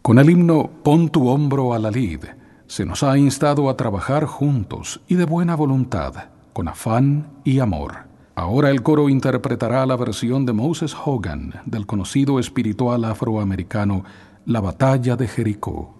Con el himno Pon tu hombro a la lid, se nos ha instado a trabajar juntos y de buena voluntad, con afán y amor. Ahora el coro interpretará la versión de Moses Hogan del conocido espiritual afroamericano La Batalla de Jericó.